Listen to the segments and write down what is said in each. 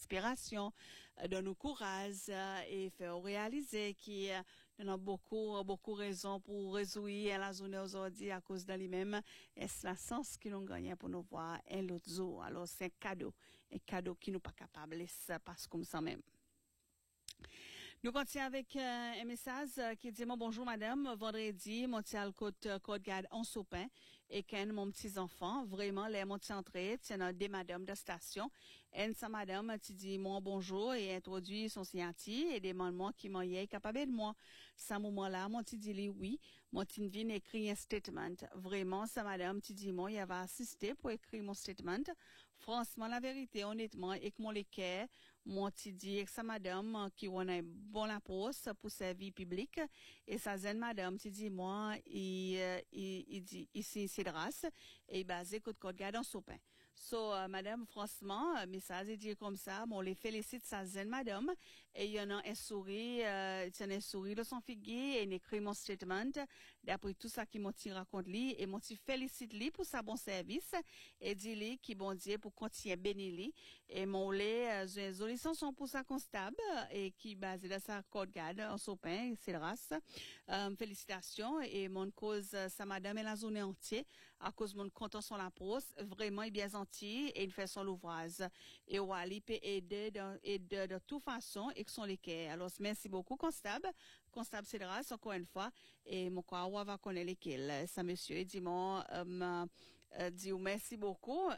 inspiration, donne-nous courage et faire réaliser qu'il y a beaucoup raisons pour résoudre la journée aujourd'hui à cause de lui-même. Et c'est la sens qui nous gagne pour nous voir un l'autre jour. Alors c'est un cadeau qui nous pas capable de laisser passer comme ça même. Nous continuons avec un message qui dit bonjour madame, vendredi, mon petit côte garde en sopin et qu'un mon petit enfant, vraiment les mon petit entrée, tiens des madame de station. Et sa madame tu dis mon bonjour et introduit son scienti et demande moi qui m'en est capable de moi. Ça moment là, mon petit dit oui, mon petit vient écrit un statement. Vraiment sa madame tu dis moi il va assister pour écrire mon statement. Franchement la vérité honnêtement et que mon l'équerre mon petit dit que sa madame qui on a bon la poste pour sa vie publique et sa zen madame tu dis moi il dit ici c'est de race et basé côte garde en sopin. So madame franchement message dit comme ça on les félicite sa zen madame et il y en a un sourire de son figuier et il écrit mon statement d'après tout ça qui m'ont raconte lui et m'ont félicite lui pour sa bon service et dit lui qui bon Dieu pour continuer bénir lui et mon les sont pour sa constable et qui basé dans sa code garde en sopin c'est le race. Félicitations et mon cause sa madame et la journée entière à cause mon content sur la poste vraiment est bien gentil et il fait son ouvrage et Wally peut aider de toute façon et que sont les quais. Alors merci beaucoup constable c'est le race encore une fois et mon quoi on va connaître lesquels ça monsieur dit mon dit merci beaucoup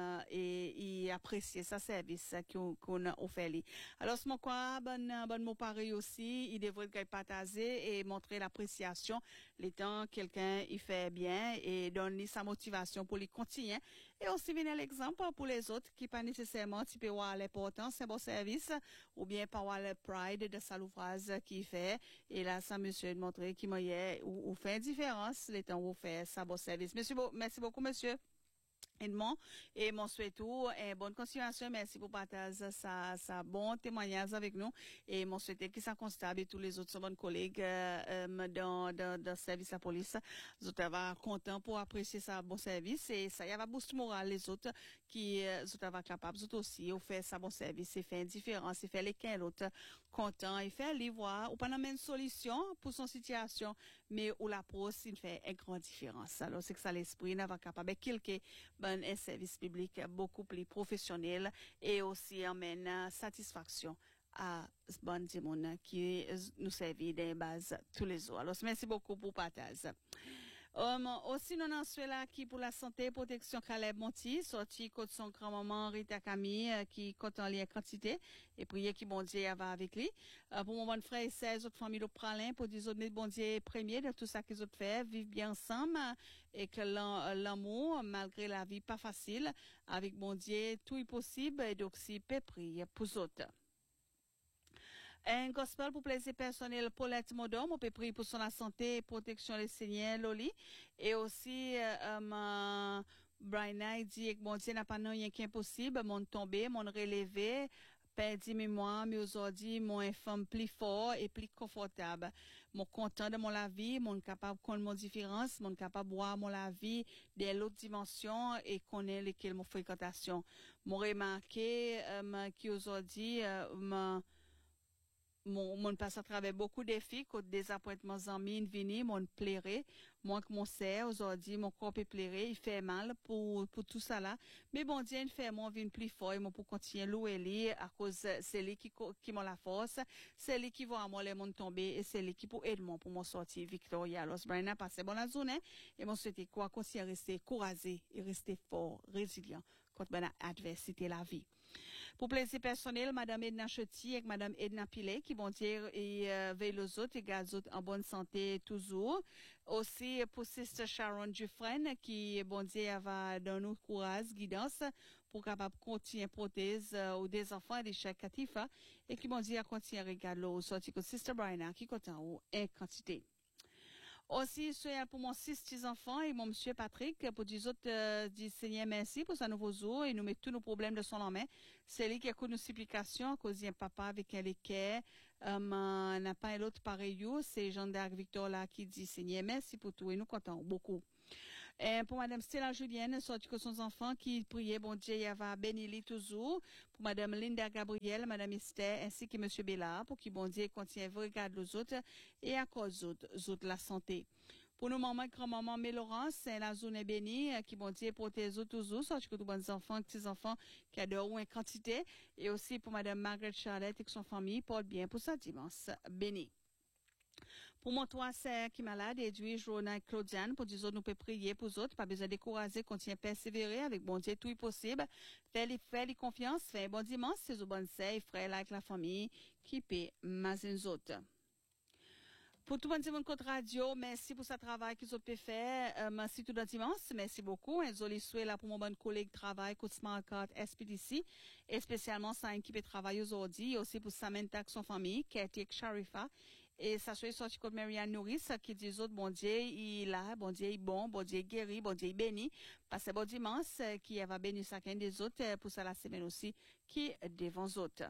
et il apprécie sa service qu'on a offert lui. Alors ce mon quoi bonne mot pareil aussi il devrait partager et montrer l'appréciation les temps quelqu'un il fait bien et donner sa motivation pour lui continuer et aussi venir l'exemple pour les autres qui pas nécessairement tu peux voir l'importance c'est bon service ou bien pas voir le pride de sa l'ouvrage qu'il fait et là ça monsieur de montrer qu'il m'a ou fait une différence les temps où fait ça bon service. Merci beaucoup monsieur et mon souhait tout et bonne continuation. Merci pour partager sa bon témoignage avec nous et mon souhaité qui ça constable et tous les autres bons collègues dans service à police vous va content pour apprécier ça bon service et ça y va boost moral les autres qui vous va capable vous aussi au faire ça bon service et fait une différence et fait lesquels l'autre content et faire les voir ou pas même une solution pour son situation mais où la pose il fait une grande différence. Alors c'est que ça l'esprit n'a pas capable quelqu'un un service public beaucoup plus professionnel et aussi amène satisfaction à bon monde qui nous servit des bases tous les jours. Alors merci beaucoup pour partage. Aussi nous en sommes là qui pour la santé protection Caleb Monti sorti contre son grand-maman Rita Camille qui compte en lien quantité et prier qui bon Dieu va avec lui pour mon bon frère et 16 autres familles de pralin pour dire autres bon Dieu premier de tout ça qu'ils autres fait vivre bien ensemble et que l'amour malgré la vie pas facile avec bon Dieu tout est possible et donc si peut prier pour autres. Un gospel pour plaisir personnel Paulette Modom, on peut prier pour son santé et protection les Seigneurs Loli et aussi Brian dit que mon Dieu n'a pas rien qui est impossible, mon tombé, mon relevé perdu mémoire, mais aujourd'hui, mon femme plus fort et plus confortable. Mon content de mon la vie, mon capable de connaître mon différence, mon capable de voir mon la vie de l'autre dimension et connaître lesquelles mon fréquentation. Mon remarqué, qui aujourd'hui, mon passe à travers beaucoup de défis, côté des appointements amis, vini, mon plairait, moi que mon sert, aujourd'hui, mon corps peut plairait, il fait mal pour tout ça là. Mais bon Dieu, il fait mon vie plus fort, et mon pour continuer louer lui, à cause, c'est lui qui m'a la force, c'est lui qui va à moi les mondes tomber, et c'est lui qui pour aider moi pour m'en sortir victorieux. Alors, Brian a passé bonne journée, et mon souhaité quoi, continuer à rester courageux, et rester fort, résilient, contre ben adversité la vie. Pour plaisir personnel, Madame Edna Chetier et Madame Edna Pilet, qui vont dire et veillent les autres et gardent les autres en bonne santé toujours. Aussi pour Sister Sharon Dufresne, qui bon Dieu va donner nous courage, guidance pour capable continuer prothèse aux des enfants et des chèques Katifa et qui bon Dieu continuer à regarder l'eau sorti que Sister Brian qui compte en quantité. Aussi, c'est pour mon 6 petits-enfants et mon monsieur Patrick, pour des autres, du Seigneur merci pour sa nouveau jour et nous met tous nos problèmes de son en main. C'est lui qui a connu nos supplications, cause un papa avec un équerre, n'a pas un autre pareil, c'est Jean d'Arc Victor là qui dit Seigneur merci pour tout et nous comptons beaucoup. Et pour Madame Stella Julienne, sorti que son enfant qui priait, bon Dieu, il va bénir toujours. Pour Madame Linda Gabriel, Madame Esther, ainsi que Monsieur Bella, pour qui bon Dieu continue à regarder les autres et à cause des autres la santé. Pour nos mamans et grand-maman Mélorance, c'est la zone bénie, qui bon Dieu protège toujours, sorti que tous les enfants, petits-enfants qui adorent une quantité. Et aussi pour Madame Margaret Charlotte et son famille, porte bien pour sa dimanche béni. Pour mon toit, c'est qui est malade, Edwige, Jonas et Claudiane, pour dire nous pouvons prier pour les autres, pas besoin de décourager, continuer à persévérer avec bon Dieu, tout est possible. Fais-les confiance, fais un bon dimanche, c'est au bon conseil, frère, avec la famille, qui peut maser les autres. Pour tout le monde contre radio, merci pour ce travail qu'ils ont pu faire. Merci tout le dimanche. Merci beaucoup. Un joli souhait là pour mon bon collègue travail, côté Smart Card SPDC. Et spécialement, sa équipe de travail aujourd'hui. Et aussi pour Samantha, son famille, Katie et Sharifa. Et ça soit sorti comme Marianne Nouris, qui dit autres, bon Dieu, il a, bon Dieu, il bon Dieu, guéri, bon Dieu, béni. Parce que bon dimanche, qui va bénir chacun des autres, pour ça la semaine aussi, qui devant les autres.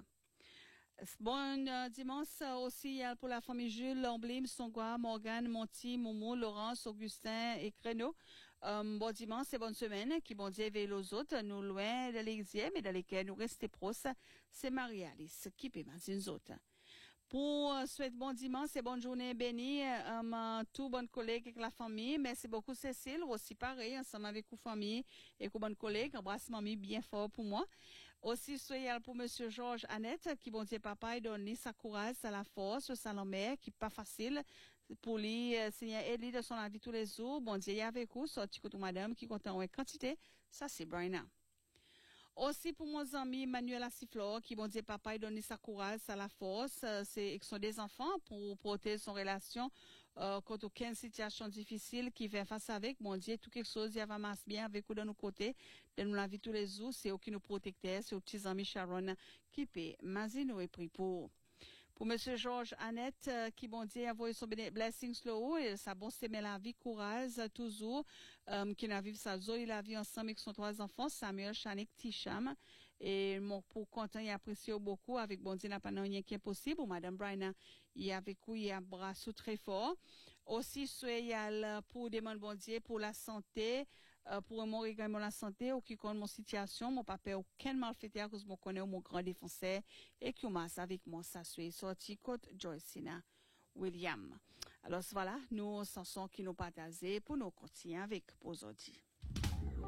Bon dimanche aussi pour la famille Jules, Lamblime, Songwa, Morgane, Monty, Moumou, Laurence, Augustin et Créneau. Bon dimanche et bonne semaine. Qui bon Dieu veille aux autres, nous loin de l'exil, mais dans lesquels nous restons proches. C'est Marie-Alice qui peut m'en dire autres. Pour souhaiter bon dimanche et bonne journée bénie, tout bon collègue avec la famille. Merci beaucoup Cécile, aussi pareil, ensemble avec la famille et avec bonne collègue. Embrasse mamie bien fort pour moi. Aussi, soyez pour Monsieur Georges Annette, qui bon Dieu papa et donne sa courage, sa la force, sa mère, qui pas facile pour lui, Seigneur, aider de son avis tous les jours. Bon Dieu, avec vous, sorti que madame, qui compte en quantité, ça c'est Brian. Aussi pour mon ami Manuel Assiflor, qui bon Dieu papa et donne sa courage, sa la force, c'est ils sont des enfants pour protéger son relation contre aucune situation difficile qui fait face avec, bon Dieu, tout quelque chose, il va marcher bien avec vous de nos côtés, de nous la vie tous les jours, c'est eux qui nous protectent, c'est aux petits amis Sharon qui paient, mais nous et pris pour. Pour Monsieur Georges Annette, qui bon Dieu a envoyé son blessing slow, et sa bonne semaine la vie, courage, toujours, qui n'a vécu sa joie, il a vécu ensemble avec son trois enfants, Samuel, Chanik, Ticham, et mon pour content, il apprécie beaucoup, avec bon Dieu, n'a pas rien qui est possible, Madame Brian, il a avec lui, il a bras sous très fort. Aussi, soyez pour demander bon Dieu, pour la santé, pour mon également la santé, ou qui connaît mon situation, mon papa aucun malfaiteur, à cause de mon connaît mon grand défenseur, et qui m'a avec moi, ça soit sorti côte Joycina William. Alors voilà, nous, chansons qui nous partagent pour nous continuer avec aujourd'hui.